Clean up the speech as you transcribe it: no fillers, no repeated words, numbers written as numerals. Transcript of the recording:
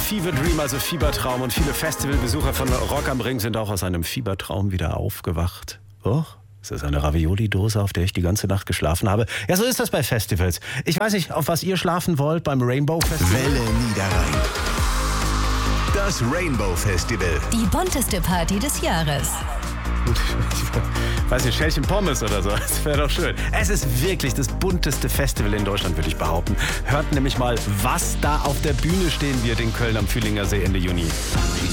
Fever Dream, also Fiebertraum. Und viele Festivalbesucher von Rock am Ring sind auch aus einem Fiebertraum wieder aufgewacht. Och, ist das eine Ravioli-Dose, auf der ich die ganze Nacht geschlafen habe? Ja, so ist das bei Festivals. Ich weiß nicht, auf was ihr schlafen wollt beim Rainbow Festival. Welle Niederrhein. Das Rainbow Festival. Die bunteste Party des Jahres. Weiß nicht, Schälchen Pommes oder so. Das wäre doch schön. Es ist wirklich das bunteste Festival in Deutschland, würde ich behaupten. Hört nämlich mal, was da auf der Bühne stehen wird in Köln am Fühlinger See Ende Juni.